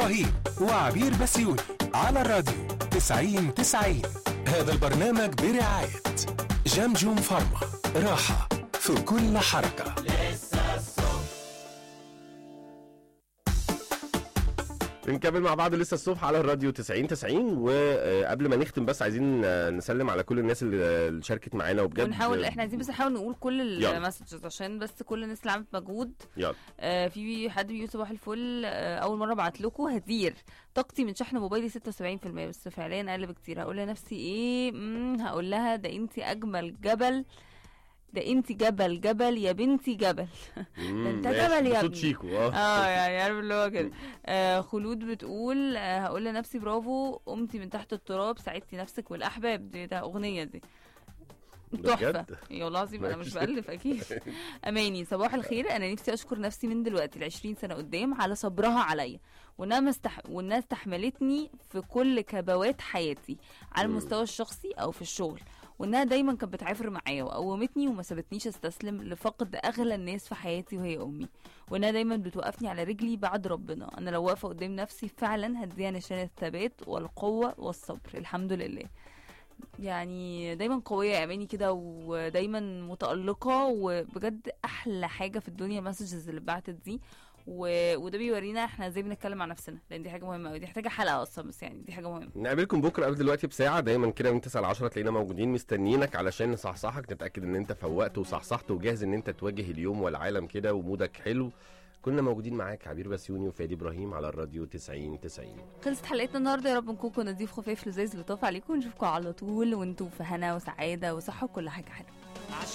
رهيب وعبير بسيوني على الراديو 90-90. هذا البرنامج برعاية جمجم فارما، راحة في كل حركة. بنكمل مع بعض لسه الصبح على الراديو 90-90. وقبل ما نختم بس عايزين نسلم على كل الناس اللي شاركت معانا، وبجد ونحاول احنا عايزين بس نحاول نقول كل المسجز عشان بس كل الناس اللي عملت مجهود. في حد بيقول صباح الفل، اول مره بعت لكم هدير طاقتي من شحن موبايلي 76%، بس فعليا اقل بكتير. هقول لنفسي ايه؟ هقول لها ده انت اجمل جبل، ده انت جبل يا بنتي جبل. ده انت جبل يا ابني. شيكو يعني عارف اللي هو كده. خلود بتقول هقول لنفسي برافو، قمتي من تحت التراب، ساعدتي نفسك والاحباب. ده اغنيه دي تحفه يا والله العظيم، انا مش بألف اكيد. اماني صباح الخير، انا نفسي اشكر نفسي من دلوقتي ل20 سنه قدام على صبرها عليا، وانها استحملتني في كل كبوات حياتي على المستوى الشخصي او في الشغل، وانها دايما كانت بتعافر معايا وقومتني وما سابتنيش استسلم لفقد اغلى الناس في حياتي وهي امي، وانها دايما بتوقفني على رجلي بعد ربنا. انا لو واقفه قدام نفسي فعلا هديها نشان الثبات والقوه والصبر. الحمد لله. يعني دايما قويه يا اماني كده، ودايما متالقه، وبجد احلى حاجه في الدنيا مسجز اللي بعتت دي. وده بيورينا احنا ازاي بنتكلم عن نفسنا، لان دي حاجه مهمه قوي، دي محتاجه حلقه اصلا، بس يعني دي حاجه مهمه. نقابلكم بكره قبل دلوقتي بساعه دايما كده من 9 ل 10 تلاقينا موجودين مستنيينك علشان نصحصحك، نتاكد ان انت فوقت وصحصحت وجاهز ان انت تواجه اليوم والعالم كده ومودك حلو. كنا موجودين معاك عبير بسيوني وفادي ابراهيم على الراديو 90-90. خلصت حلقتنا النهارده، يا رب نكون كنا نضيف خفيف لذيذ لطاف عليكم، ونشوفكم على طول وانتم في هنا وسعاده وصحه وكل حاجه حلوه.